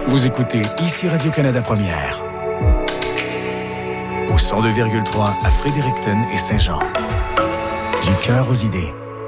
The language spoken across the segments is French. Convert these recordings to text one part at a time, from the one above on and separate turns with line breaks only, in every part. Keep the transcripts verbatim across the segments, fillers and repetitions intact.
Vous écoutez ici Radio-Canada Première. Au cent deux virgule trois à Fredericton et Saint-Jean. Du cœur aux idées.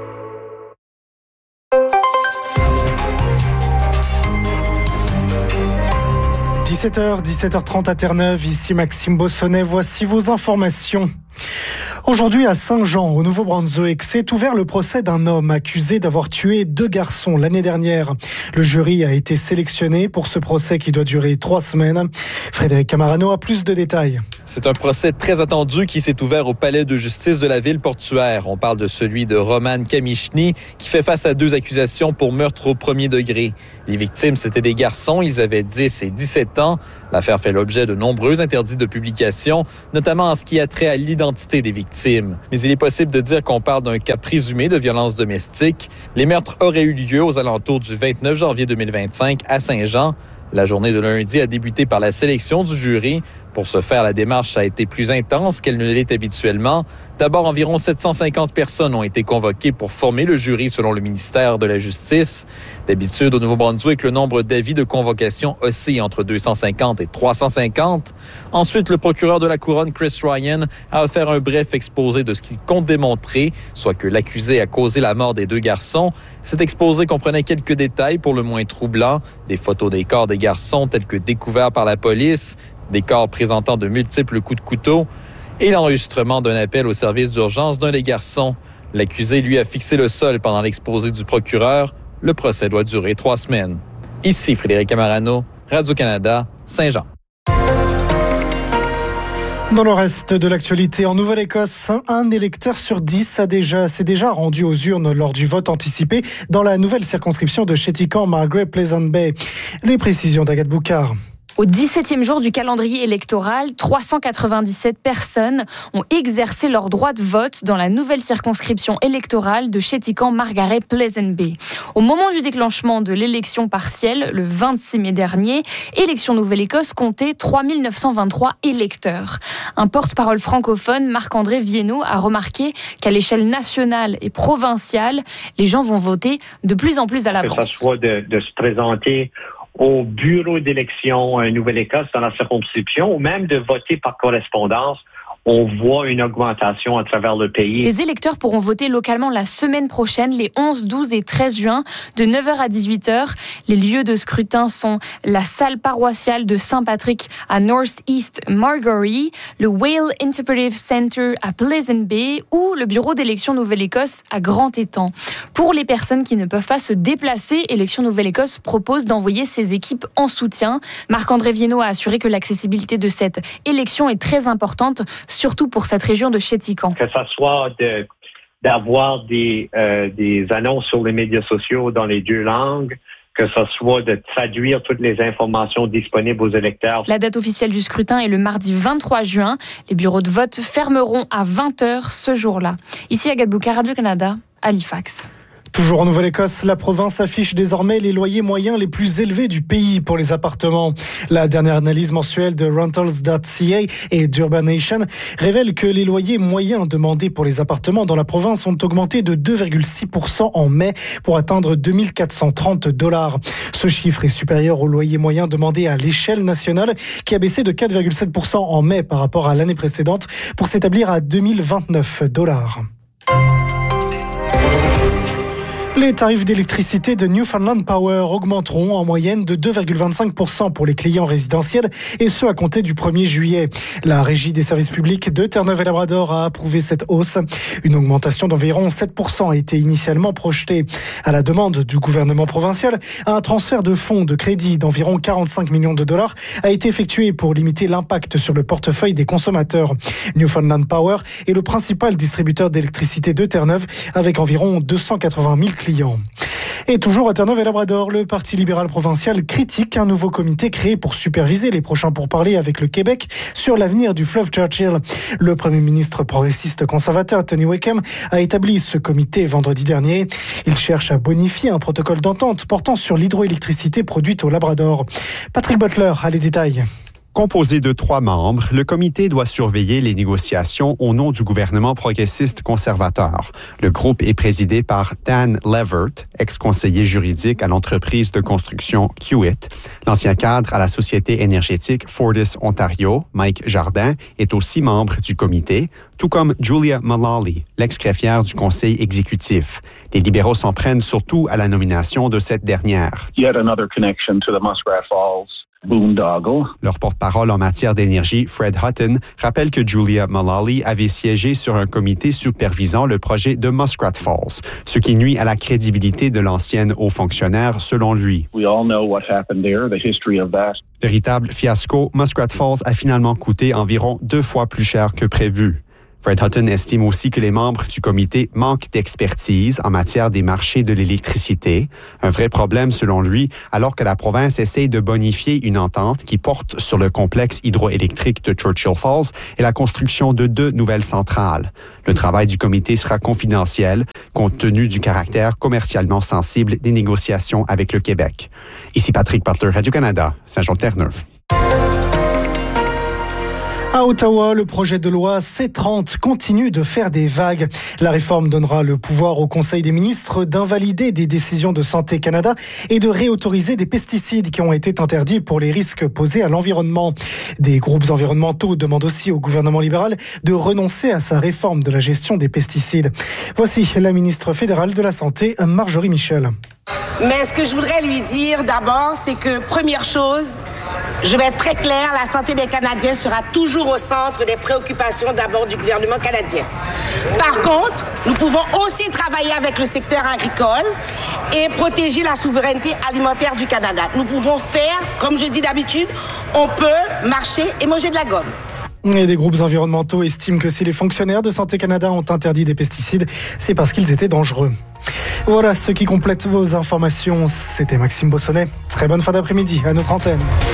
dix-sept heures, dix-sept heures trente à Terre-Neuve, ici Maxime Bossonnet, voici vos informations. Aujourd'hui à Saint-Jean, au Nouveau-Brunswick, s'est ouvert le procès d'un homme accusé d'avoir tué deux garçons l'année dernière. Le jury a été sélectionné pour ce procès qui doit durer trois semaines. Frédéric Camarano a plus de détails.
C'est un procès très attendu qui s'est ouvert au palais de justice de la ville portuaire. On parle de celui de Roman Kamichny qui fait face à deux accusations pour meurtre au premier degré. Les victimes, c'étaient des garçons, ils avaient dix et dix-sept ans. L'affaire fait l'objet de nombreux interdits de publication, notamment en ce qui a trait à l'identité des victimes. Mais il est possible de dire qu'on parle d'un cas présumé de violence domestique. Les meurtres auraient eu lieu aux alentours du vingt-neuf janvier deux mille vingt-cinq à Saint-Jean. La journée de lundi a débuté par la sélection du jury. Pour ce faire, la démarche a été plus intense qu'elle ne l'est habituellement. D'abord, environ sept cent cinquante personnes ont été convoquées pour former le jury selon le ministère de la Justice. D'habitude, au Nouveau-Brunswick, le nombre d'avis de convocation oscille entre deux cent cinquante et trois cent cinquante. Ensuite, le procureur de la Couronne, Chris Ryan, a offert un bref exposé de ce qu'il compte démontrer, soit que l'accusé a causé la mort des deux garçons. Cet exposé comprenait quelques détails pour le moins troublants, des photos des corps des garçons tels que découverts par la police, des corps présentant de multiples coups de couteau et l'enregistrement d'un appel au service d'urgence d'un des garçons. L'accusé, lui, a fixé le sol pendant l'exposé du procureur. Le procès doit durer trois semaines. Ici Frédéric Camarano, Radio-Canada, Saint-Jean.
Dans le reste de l'actualité, en Nouvelle-Écosse, un électeur sur dix a déjà, s'est déjà rendu aux urnes lors du vote anticipé dans la nouvelle circonscription de Chéticamp-Margaret-Pleasant Bay. Les précisions d'Agathe Boucard.
Au dix-septième jour du calendrier électoral, trois cent quatre-vingt-dix-sept personnes ont exercé leur droit de vote dans la nouvelle circonscription électorale de Chéticamp-Margaret-Pleasant Bay. Au moment du déclenchement de l'élection partielle, le vingt-six mai dernier, Élections Nouvelle-Écosse comptait trois mille neuf cent vingt-trois électeurs. Un porte-parole francophone, Marc-André Viennot, a remarqué qu'à l'échelle nationale et provinciale, les gens vont voter de plus en plus à l'avance.
Que ça soit de, de se présenter au bureau d'élection Nouvelle-Écosse dans la circonscription ou même de voter par correspondance, on voit une augmentation à travers le pays.
Les électeurs pourront voter localement la semaine prochaine, les onze, douze et treize juin, de neuf heures à dix-huit heures. Les lieux de scrutin sont la salle paroissiale de Saint-Patrick à North East Margaret, le Whale Interpretive Center à Pleasant Bay ou le bureau d'élection Nouvelle-Écosse à Grand-Étang. Pour les personnes qui ne peuvent pas se déplacer, Élections Nouvelle-Écosse propose d'envoyer ses équipes en soutien. Marc-André Viennot a assuré que l'accessibilité de cette élection est très importante, surtout pour cette région de Chéticamp.
Que ça soit de, d'avoir des, euh, des annonces sur les médias sociaux dans les deux langues, que ce soit de traduire toutes les informations disponibles aux électeurs.
La date officielle du scrutin est le mardi vingt-trois juin. Les bureaux de vote fermeront à vingt heures ce jour-là. Ici Agathe Boucard, Radio-Canada, Halifax.
Toujours en Nouvelle-Écosse, la province affiche désormais les loyers moyens les plus élevés du pays pour les appartements. La dernière analyse mensuelle de Rentals point C A et d'Urbanation révèle que les loyers moyens demandés pour les appartements dans la province ont augmenté de deux virgule six pour cent en mai pour atteindre deux mille quatre cent trente dollars. Ce chiffre est supérieur au loyer moyen demandé à l'échelle nationale qui a baissé de quatre virgule sept pour cent en mai par rapport à l'année précédente pour s'établir à deux mille vingt-neuf dollars. Les tarifs d'électricité de Newfoundland Power augmenteront en moyenne de deux virgule vingt-cinq pour cent pour les clients résidentiels et ce à compter du premier juillet. La Régie des services publics de Terre-Neuve et Labrador a approuvé cette hausse. Une augmentation d'environ sept pour cent a été initialement projetée. À la demande du gouvernement provincial, un transfert de fonds de crédit d'environ quarante-cinq millions de dollars a été effectué pour limiter l'impact sur le portefeuille des consommateurs. Newfoundland Power est le principal distributeur d'électricité de Terre-Neuve avec environ deux cent quatre-vingt mille clients. Et toujours à Terre-Neuve et Labrador, le Parti libéral provincial critique un nouveau comité créé pour superviser les prochains pourparlers avec le Québec sur l'avenir du fleuve Churchill. Le Premier ministre progressiste conservateur Tony Wickham a établi ce comité vendredi dernier. Il cherche à bonifier un protocole d'entente portant sur l'hydroélectricité produite au Labrador. Patrick Butler a les détails.
Composé de trois membres, le comité doit surveiller les négociations au nom du gouvernement progressiste conservateur. Le groupe est présidé par Dan Levert, ex-conseiller juridique à l'entreprise de construction Hewitt. L'ancien cadre à la société énergétique Fortis Ontario, Mike Jardin, est aussi membre du comité, tout comme Julia Mullally, l'ex-greffière du conseil exécutif. Les libéraux s'en prennent surtout à la nomination de cette dernière.
Yet another connection to the Muskrat Falls boondoggle.
Leur porte-parole en matière d'énergie, Fred Hutton, rappelle que Julia Mullally avait siégé sur un comité supervisant le projet de Muskrat Falls, ce qui nuit à la crédibilité de l'ancienne haut fonctionnaire, selon lui.
We all know what happened there, the history of that.
Véritable fiasco, Muskrat Falls a finalement coûté environ deux fois plus cher que prévu. Fred Hutton estime aussi que les membres du comité manquent d'expertise en matière des marchés de l'électricité. Un vrai problème selon lui, alors que la province essaye de bonifier une entente qui porte sur le complexe hydroélectrique de Churchill Falls et la construction de deux nouvelles centrales. Le travail du comité sera confidentiel, compte tenu du caractère commercialement sensible des négociations avec le Québec. Ici Patrick Butler, Radio-Canada, Saint-Jean-Terre-Neuve.
À Ottawa, le projet de loi C trente continue de faire des vagues. La réforme donnera le pouvoir au Conseil des ministres d'invalider des décisions de Santé Canada et de réautoriser des pesticides qui ont été interdits pour les risques posés à l'environnement. Des groupes environnementaux demandent aussi au gouvernement libéral de renoncer à sa réforme de la gestion des pesticides. Voici la ministre fédérale de la Santé, Marjorie Michel.
Mais ce que je voudrais lui dire d'abord, c'est que première chose, je vais être très claire, la santé des Canadiens sera toujours au centre des préoccupations d'abord du gouvernement canadien. Par contre, nous pouvons aussi travailler avec le secteur agricole et protéger la souveraineté alimentaire du Canada. Nous pouvons faire, comme je dis d'habitude, on peut marcher et manger de la gomme.
Et des groupes environnementaux estiment que si les fonctionnaires de Santé Canada ont interdit des pesticides, c'est parce qu'ils étaient dangereux. Voilà ce qui complète vos informations. C'était Maxime Bossonnet. Très bonne fin d'après-midi à notre antenne.